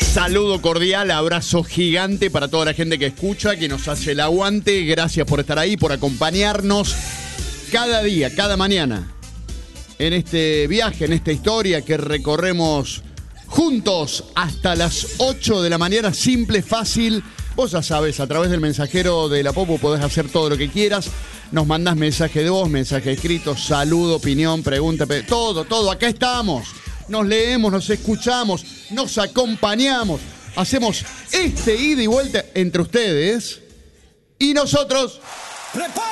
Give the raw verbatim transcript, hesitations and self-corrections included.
Saludo cordial, abrazo gigante para toda la gente que escucha, que nos hace el aguante. Gracias por estar ahí, por acompañarnos cada día, cada mañana, en este viaje, en esta historia que recorremos juntos hasta las ocho de la mañana. Simple, fácil. Vos ya sabes, a través del mensajero de la Popu podés hacer todo lo que quieras. Nos mandás mensaje de voz, mensaje escrito, saludo, opinión, pregunta, todo, todo. Acá estamos. Nos leemos, nos escuchamos, nos acompañamos. Hacemos este ida y vuelta entre ustedes y nosotros.